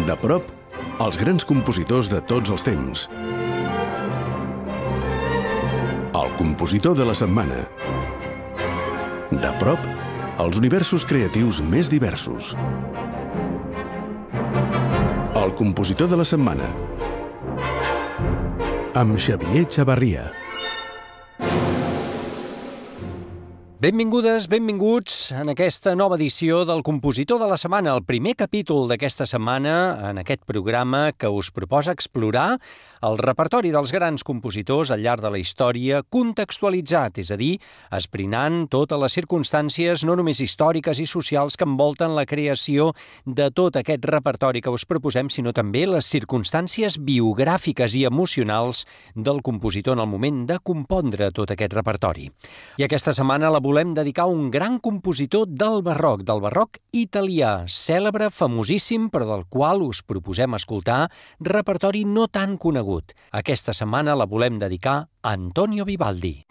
De prop, els grans compositors de tots els temps. El compositor de la setmana. De prop, els universos creatius més diversos. El compositor de la setmana. Amb Xavier Chavarria. Benvingudes, benvinguts en aquesta nova edició del Compositor de la Setmana, el primer capítol d'aquesta setmana en aquest programa que us proposa explorar el repertori dels grans compositors al llarg de la història contextualitzat, és a dir, esbrinant totes les circumstàncies no només històriques i socials que envolten la creació de tot aquest repertori que us proposem, sinó també les circumstàncies biogràfiques i emocionals del compositor en el moment de compondre tot aquest repertori. I aquesta setmana la volem dedicar a un gran compositor del barroc italià, cèlebre, famosíssim, però del qual us proposem escoltar repertori no tan conegut. Aquesta setmana la volem dedicar a Antonio Vivaldi.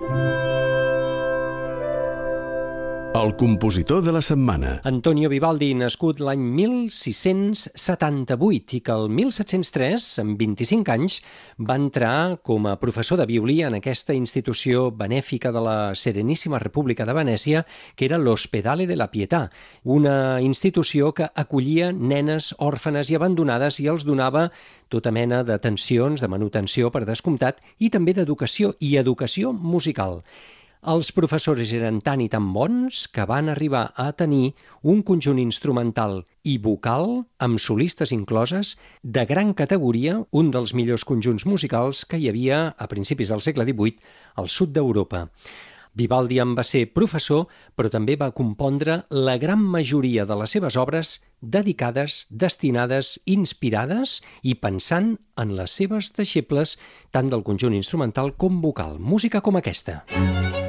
El compositor de la setmana. Antonio Vivaldi, nascut l'any 1678 i que el 1703, amb 25 anys, va entrar com a professor de violí en aquesta institució benèfica de la Sereníssima República de Venècia, que era l'Ospedale de la Pietà, una institució que acollia nenes òrfanes i abandonades i els donava tota mena d'atencions, de manutenció per descomptat, i també d'educació i educació musical. Els professors eren tan i tan bons que van arribar a tenir un conjunt instrumental i vocal, amb solistes incloses, de gran categoria, un dels millors conjunts musicals que hi havia a principis del segle XVIII al sud d'Europa. Vivaldi en va ser professor, però també va compondre la gran majoria de les seves obres dedicades, destinades, inspirades i pensant en les seves deixebles, tant del conjunt instrumental com vocal. Música com aquesta.